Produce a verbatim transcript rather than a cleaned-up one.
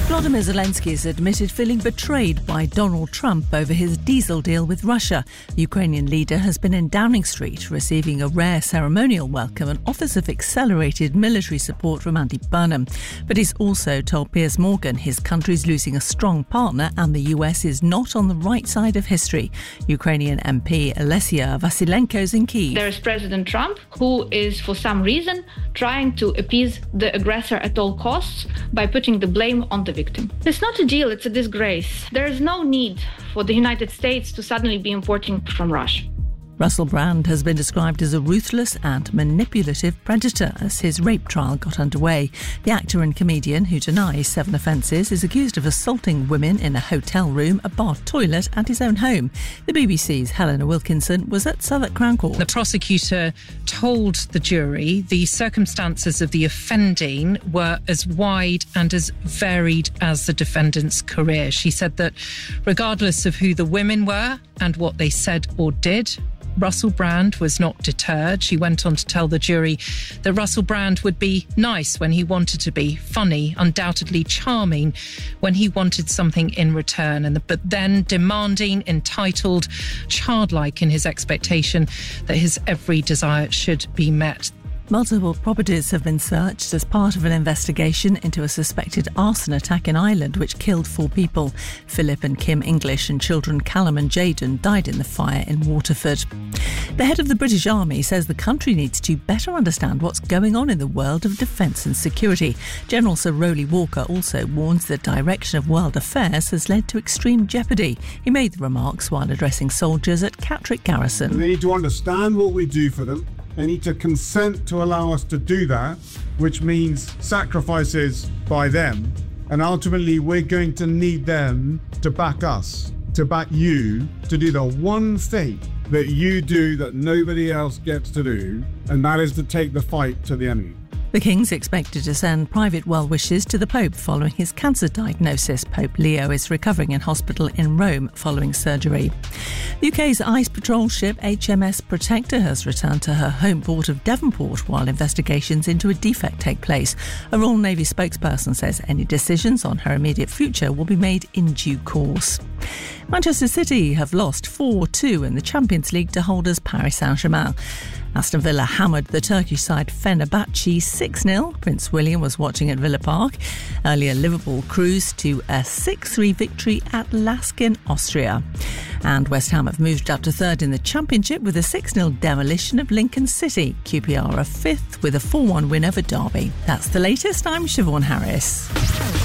Volodymyr Zelensky has admitted feeling betrayed by Donald Trump over his diesel deal with Russia. The Ukrainian leader has been in Downing Street, receiving a rare ceremonial welcome and offers of accelerated military support from Andy Burnham. But he's also told Piers Morgan his country's losing a strong partner and the U S is not on the right side of history. Ukrainian M P Alessia Vasilenko's in Kyiv. There is President Trump, who is, for some reason, trying to appease the aggressor at all costs by putting the blame on the victim. It's not a deal, it's a disgrace. There is no need for the United States to suddenly be importing from Russia. Russell Brand has been described as a ruthless and manipulative predator as his rape trial got underway. The actor and comedian, who denies seven offences, is accused of assaulting women in a hotel room, a bar toilet and his own home. The B B C's Helena Wilkinson was at Southwark Crown Court. The prosecutor told the jury the circumstances of the offending were as wide and as varied as the defendant's career. She said that regardless of who the women were and what they said or did, Russell Brand was not deterred. She went on to tell the jury that Russell Brand would be nice when he wanted to be, funny, undoubtedly charming when he wanted something in return, and but then demanding, entitled, childlike in his expectation that his every desire should be met. Multiple properties have been searched as part of an investigation into a suspected arson attack in Ireland which killed four people. Philip and Kim English and children Callum and Jayden died in the fire in Waterford. The head of the British Army says the country needs to better understand what's going on in the world of defence and security. General Sir Rowley Walker also warns the direction of world affairs has led to extreme jeopardy. He made the remarks while addressing soldiers at Catterick Garrison. They need to understand what we do for them. They need to consent to allow us to do that, which means sacrifices by them. And ultimately, we're going to need them to back us, to back you, to do the one thing that you do that nobody else gets to do, and that is to take the fight to the enemy. The King's expected to send private well wishes to the Pope following his cancer diagnosis. Pope Leo is recovering in hospital in Rome following surgery. The U K's ice patrol ship H M S Protector has returned to her home port of Devonport while investigations into a defect take place. A Royal Navy spokesperson says any decisions on her immediate future will be made in due course. Manchester City have lost four two in the Champions League to holders Paris Saint-Germain. Aston Villa hammered the Turkish side Fenerbahce six nil. Prince William was watching at Villa Park. Earlier, Liverpool cruised to a six three victory at Lask in Austria. And West Ham have moved up to third in the Championship with a six nil demolition of Lincoln City. Q P R are fifth with a four one win over Derby. That's the latest. I'm Siobhan Harris.